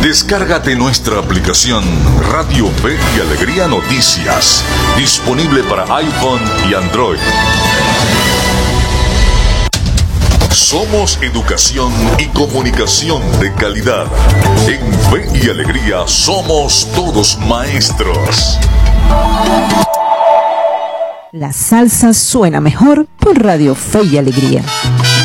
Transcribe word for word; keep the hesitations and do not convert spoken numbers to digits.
Descárgate nuestra aplicación Radio Fe y Alegría Noticias, disponible para iPhone y Android. Somos educación y comunicación de calidad. En Fe y Alegría somos todos maestros. La salsa suena mejor por Radio Fe y Alegría.